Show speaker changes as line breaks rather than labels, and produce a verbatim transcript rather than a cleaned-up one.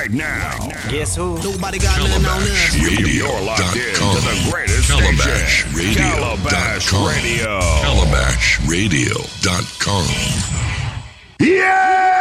right now.
Guess who?
Nobody got nothing on us.
You're locked in to the greatest
Calabash
station,
Radio
Calabash
dot com.
Radio.
Calabash Radio dot com.
Yeah!